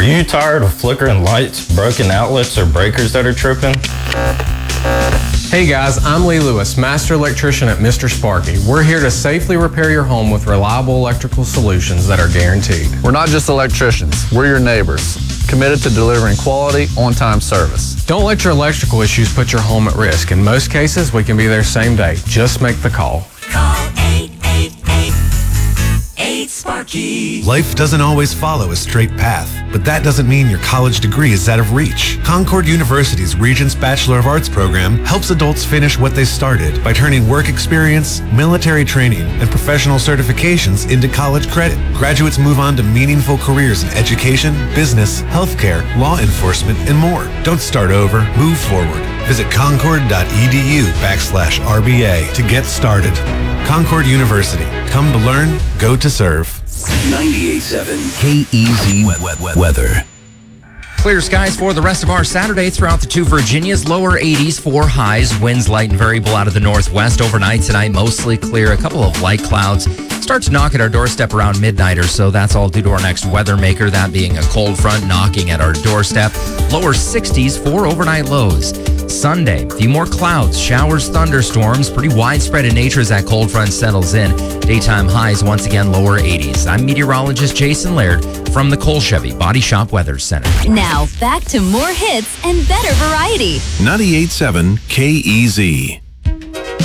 you tired of flickering lights, broken outlets, or breakers that are tripping? Hey guys, I'm Lee Lewis, Master Electrician at Mr. Sparky. We're here to safely repair your home with reliable electrical solutions that are guaranteed. We're not just electricians, we're your neighbors, committed to delivering quality, on-time service. Don't let your electrical issues put your home at risk. In most cases, we can be there same day. Just make the call. Call 888-8-SPARKY. Life doesn't always follow a straight path, but that doesn't mean your college degree is out of reach. Concord University's Regents Bachelor of Arts program helps adults finish what they started by turning work experience, military training, and professional certifications into college credit. Graduates move on to meaningful careers in education, business, healthcare, law enforcement, and more. Don't start over, move forward. Visit concord.edu/RBA to get started. Concord University. Come to learn, go to serve. 98.7 KEZ weather. Clear skies for the rest of our Saturday throughout the two Virginias. Lower 80s for highs. Winds light and variable out of the northwest. Overnight tonight, mostly clear. A couple of light clouds start to knock at our doorstep around midnight or so. That's all due to our next weather maker, that being a cold front knocking at our doorstep. Lower 60s for overnight lows. Sunday, a few more clouds, showers, thunderstorms, pretty widespread in nature as that cold front settles in. Daytime highs once again lower 80s. I'm meteorologist Jason Laird from the Cole Chevy Body Shop Weather Center. Now back to more hits and better variety. 98.7 KEZ.